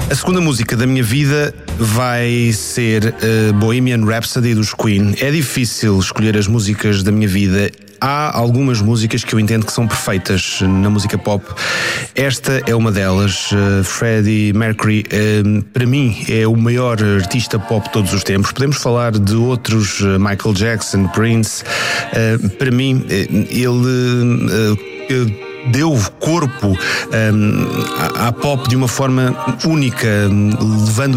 A segunda música da minha vida vai ser Bohemian Rhapsody dos Queen. É difícil escolher as músicas da minha vida. Há algumas músicas que eu entendo que são perfeitas na música pop. Esta é uma delas. Freddie Mercury, para mim, é o maior artista pop de todos os tempos. Podemos falar de outros, Michael Jackson, Prince. Para mim, ele deu corpo à pop de uma forma única, levando